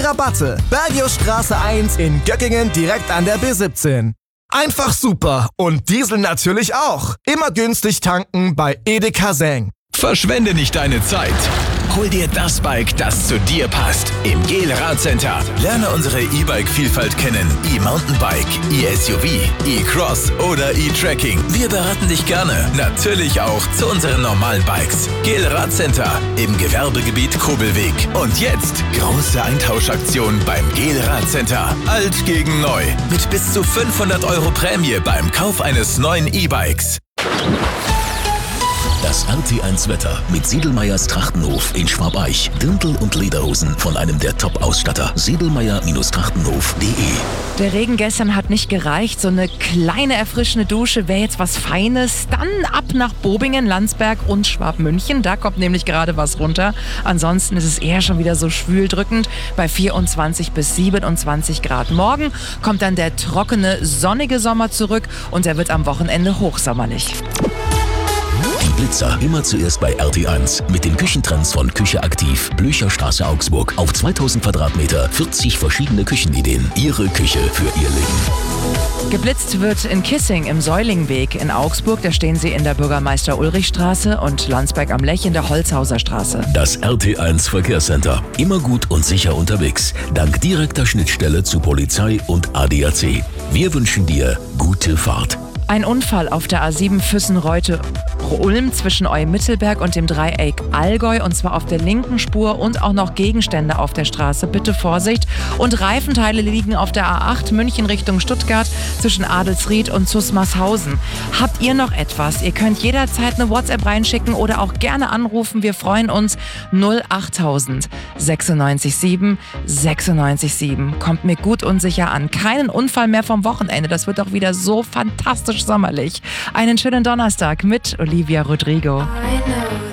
Rabatte. Bergiusstraße 1 in Göckingen direkt an der B17. Einfach super und Diesel natürlich auch. Immer günstig tanken bei Edeka Seng. Verschwende nicht deine Zeit. Hol dir das Bike, das zu dir passt. Im GEL Radcenter. Lerne unsere E-Bike-Vielfalt kennen. E-Mountainbike, E-SUV, E-Cross oder E-Trekking. Wir beraten dich gerne. Natürlich auch zu unseren normalen Bikes. GEL Radcenter im Gewerbegebiet Kobelweg. Und jetzt große Eintauschaktion beim GEL Radcenter. Alt gegen neu. Mit bis zu 500 € Prämie beim Kauf eines neuen E-Bikes. Das RT1-Wetter mit Siedelmeyers Trachtenhof in Schwabeich. Dirndl und Lederhosen von einem der Top-Ausstatter. Siedelmeyer-Trachtenhof.de. Der Regen gestern hat nicht gereicht. So eine kleine erfrischende Dusche wäre jetzt was Feines. Dann ab nach Bobingen, Landsberg und Schwabmünchen. Da kommt nämlich gerade was runter. Ansonsten ist es eher schon wieder so schwüldrückend bei 24 bis 27 Grad. Morgen kommt dann der trockene, sonnige Sommer zurück und er wird am Wochenende hochsommerlich. Die Blitzer immer zuerst bei RT1 mit den Küchentrends von Küche aktiv. Blücherstraße Augsburg. Auf 2000 Quadratmeter 40 verschiedene Küchenideen. Ihre Küche für Ihr Leben. Geblitzt wird in Kissing im Säulingweg in Augsburg. Da stehen sie in der Bürgermeister-Ulrich-Straße und Landsberg am Lech in der Holzhauser Straße. Das RT1 Verkehrscenter. Immer gut und sicher unterwegs. Dank direkter Schnittstelle zu Polizei und ADAC. Wir wünschen dir gute Fahrt. Ein Unfall auf der A7 Füssen-Reute-Ulm zwischen Eumittelberg und dem Dreieck Allgäu, und zwar auf der linken Spur, und auch noch Gegenstände auf der Straße. Bitte Vorsicht. Und Reifenteile liegen auf der A8 München Richtung Stuttgart zwischen Adelsried und Zusmarshausen. Habt ihr noch etwas? Ihr könnt jederzeit eine WhatsApp reinschicken oder auch gerne anrufen. Wir freuen uns. 08000 96 7 96 7. Kommt mir gut und sicher an. Keinen Unfall mehr vom Wochenende. Das wird doch wieder so fantastisch sommerlich. Einen schönen Donnerstag mit Olivia Rodrigo.